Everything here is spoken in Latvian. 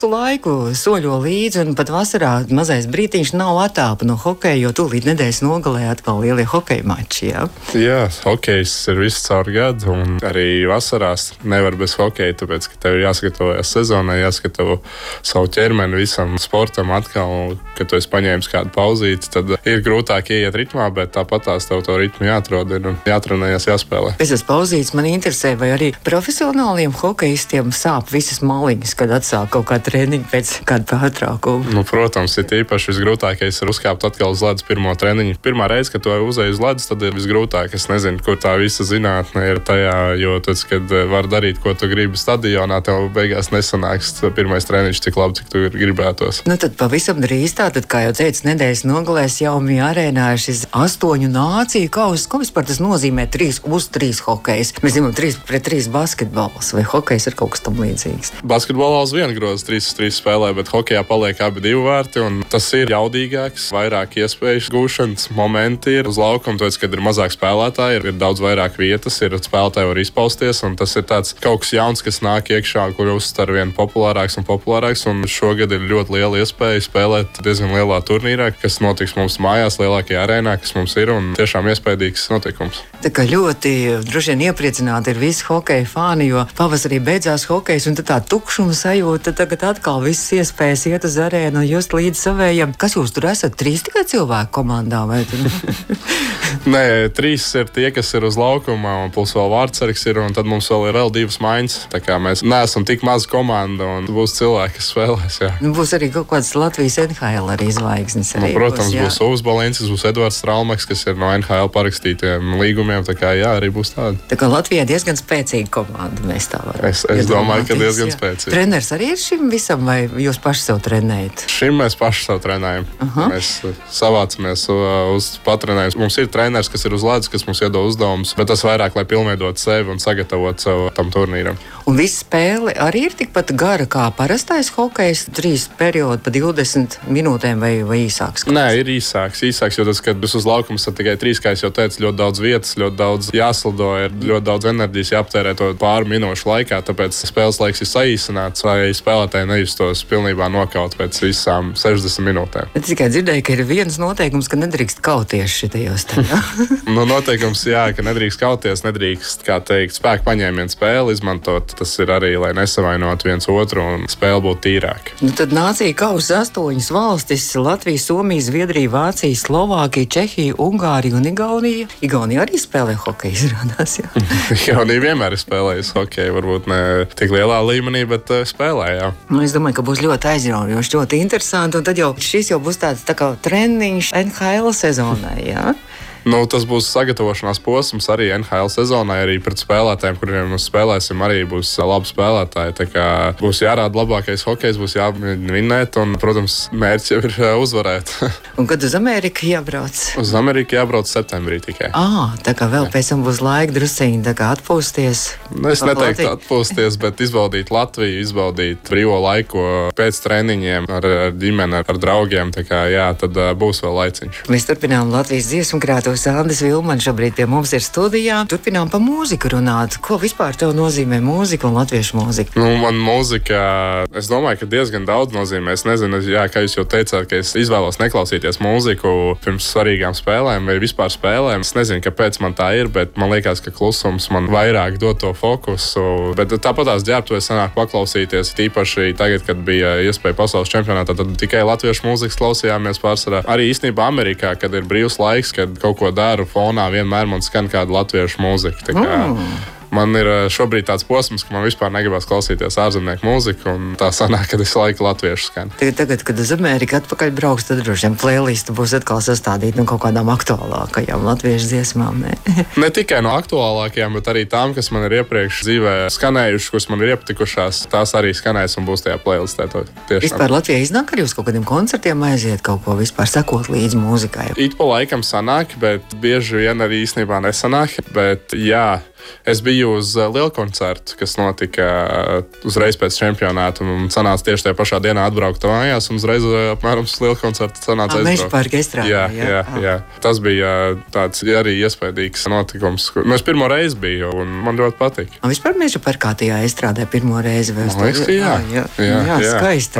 Laiku soļo līdzi, un pat vasarā mazais brītiņš nav attāpa no hokeja, jo tūlīt nedēļas nogalē atkal lielie hokeja mači. Jā, hokejs ir visu caur gadu, un arī vasarās nevar bez hokeja, tāpēc, ka tev ir jāsagatavojas sezonai, jāsagatavo savu ķermeni visam sportam atkal, kad tu esi paņēmis kādu pauzīti, tad ir grūtāk ieiet ritmā, bet tāpatās tev to ritmu jāatrod un jātrenējas, jāspēlē. Pēc tas pauzītes man interesē, vai arī profesionāliem hokejistiem sāp visas maliņas, kad atsāk kaut kā treniņu pēc kāda pārtraukuma. Protams, ir īpaši visgrūtākais ir uzkāpt atkal uz ledus pirmo treniņu. Pirmā reize, kad tu uzej uz ledus, tad ir visgrūtāk. Es nezinu, kur tā visa zinātne ir tajā, jo tad, kad var darīt, ko tu gribi stadionā, tev beigās nesanāks pirmais treniņš tik labi, cik tu gribētos. Tad pavisam drīz tātad, kā jau teicu, nedēļas nogalēs Jaumi arēnā ir šis 8 nāciju kauss. Ko vispār tas nozīmē 3-3 hokejs? Mēs zinām 3-3 basketbols, vai hokejs ir kaut kas tam līdzīgs? Basketbolā uz vienu grozu 3-3 spēlē, bet hokejā paliek abi divi vārti, un tas ir jaudīgāks, vairāk iespēju gūšanas momenti ir uz laukuma, tāpēc, kad ir mazāk spēlētāji, ir daudz vairāk vietas, ir spēlētāji var izpausties, un tas ir tāds kaut kas jauns, kas nāk iekšā, kur uzsver vien populārāks, un šogad ir ļoti liela iespēja spēlēt diezgan lielā turnīrā, kas notiks mums mājās, lielākajā arēnā, kas mums ir, un tiešām iespējīgs notikums. Tā kā ļoti droši vien iepriecināti ir visi hokeja fani, jo pavasarī beidzās hokejs, un tā tukšuma sajūta, tagad atkal visas iespējas iet uz arēnu un just līdz savējiem. Kas jūs tur esat? 3 tikai cilvēku komandā, vai tur? Nē, 3 ir tie, kas ir uz laukuma, un plus vēl vārdsargs ir, un tad mums vēl ir 2 maiņas. Tā kā mēs neesam tik maza komanda, un būs cilvēki, kas spēlēs, jā. Būs arī kaut kāds Latvijas NHL arī zvaigznes. Protams, būs Uvs Balinskis, būs Edvards Stralmaks, kas ir no NHL parakstītiem līgumiem, tā kā jā, arī būs tādi. Tā kā Latvijā diezgan spēcīga komanda, mēs tā varam. Es domāju, ka diezgan spēcīga. Treneris arī ir šim visam, vai jūs paši sev trenējat? Šim mēs paši sev trenējam. Mēs savācamies uz patrenējumu. Mums ir treneris, kas ir uz ledus, kas mums iedod uzdevumus, bet tas vairāk, lai pilnveidot sevi un sagatavot sev tam turnīram. Un visa spēle arī ir tikpat gara kā parastais hokejs, 3 periodi pa 20 minūtēm vai īsāks? Nē, ir īsāks, jo tas, kad jūs uz laukuma esat tikai 3, kā es jau teicu, ļoti daudz vietas, ļoti daudz jāslido, ir ļoti daudz enerģijas jāaptērē to pāri minūšu laikā, tāpēc spēles laiks ir saīsināts, lai spēlētāji nejustos pilnībā nokaut pēc visām 60 minūtēm. Es tikai dzirdēju, ka ir viens noteikums, ka nedrīkst kauties šitajos te. Noteikums, jā, ka nedrīkst kauties, nedrīkst, kā teikt, spēku paņēmienu spēli izmantot. Tas ir arī, lai nesavainot viens otru un spēle būtu tīrāka. Tad nācija kausa 8 valstis - Latvija, Somija, Zviedrija, Vācija, Slovākija, Čehija, Ungārija un Igaunija. Igaunija arī spēlē hokeju, izrādās, jā. Igaunija vienmēr ir spēlējusi hokeju, varbūt ne tik lielā līmenī, bet spēlē, jā. Es domāju, ka būs ļoti aizraujoši, ļoti interesanti, un tad jau šis jau būs tāds tā kā treniņš NHL sezonai, jā. Tas būs sagatavošanās posms arī NHL sezonai, arī pret spēlētājiem, kuriem mēs spēlēsim, arī būs labi spēlētāji. Tā kā būs jārāda labākais hokejs, būs jāmēģina vinnēt, un, protams, mērķis jau ir uzvarēt. Un kad uz Ameriku jābrauc? Uz Ameriku jābrauc septembrī tikai. Tā kā vēl pēc tam būs laika drusciņi atpūsties. Es neteiktu atpūsties, bet izbaudīt Latviju, izbaudīt brīvo laiku pēc treniņiem ar ģimeni, ar draugiem. Tā kā jā, tad būs vēl laiciņš. Mēs turpinām Latvijas dziesmu krātu. Andris Vilmanis šobrīd pie mums ir studijā. Turpinām pa mūziku runāt. Ko vispār tev nozīmē mūzika un latviešu mūzika? Man mūzika, es domāju, ka diezgan daudz nozīmē. Es nezinu, jā, kā jūs jau teicāt, ka es izvēlos neklausīties mūziku pirms svarīgām spēlēm vai vispār spēlēm. Es nezinu, kāpēc man tā ir, bet man liekas, ka klusums man vairāk dod to fokusu. Bet tāpatās ģērbtuves sanāk paklausīties. Tīpaši tagad, kad bija iespēja pasaules čempionātā, tad tikai latviešu mūzikas klausījāmies pārsvarā. Arī īstenībā Amerikā, kad ir brīvs laiks, kad kaut ko daru fonā, vienmēr man skan kāda latviešu mūzika. Tā kā man ir šobrīd tāds posms, ka man vispār negribas klausīties ārzemnieku mūziku, un tā sanāk, ka es laiku latviešu skanu. Tagad, kad uz Ameriku atpakaļ brauks, tad droši vien playlista būs atkal sastādīta no kaut kādām aktuālākajām latviešu dziesmām. Ne tikai no aktuālākajām, bet arī tām, kas man ir iepriekš dzīvē skanējušas, kuras man ir iepatikušās, tās arī skanēs un būs tajā playlistē. Vispār Latvijā iznāk arī uz kaut kādiem koncertiem aiziet kaut ko vispār sekot līdzi mūzikai? It pa laikam sanāk, bet bieži vien arī īstenībā nesanāk. Bet jā, Es biju uz lielu koncertu, kas notika uzreiz pēc čempionāta. Un sanāca tieši tajā pašā dienā atbraukt mājās, un uzreiz apmēram uz lielu koncertu sanāca aizbraukt. Meža parka estrādē. Jā. Tas bija tāds arī iespaidīgs notikums. Es pirmo reizi biju, un man ļoti patika. Un vispār Meža parkā tajā estrādē pirmo reizi vēl? Man liekas, ka jā. Jā, skaisti.